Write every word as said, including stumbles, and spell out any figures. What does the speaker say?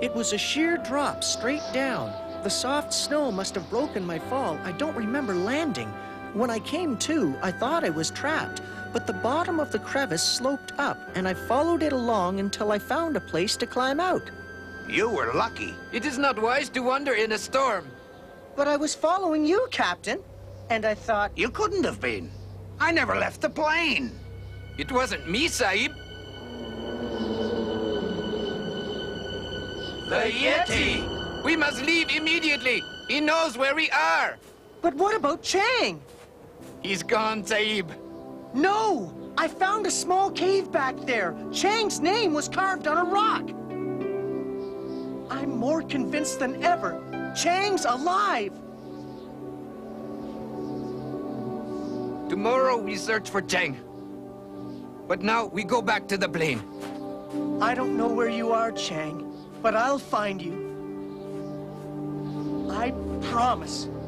It was a sheer drop straight down. The soft snow must have broken my fall. I don't remember landing. When I came to, I thought I was trapped, but the bottom of the crevice sloped up, and I followed it along until I found a place to climb out. You were lucky. It is not wise to wander in a storm. But I was following you, Captain, and I thought... You couldn't have been. I never left the plane. It wasn't me, Sahib. The Yeti! We must leave immediately. He knows where we are. But what about Chang? He's gone, Sahib. No! I found a small cave back there. Chang's name was carved on a rock. I'm more convinced than ever. Chang's alive. Tomorrow we search for Chang. But now we go back to the plane. I don't know where you are, Chang, but I'll find you. I promise.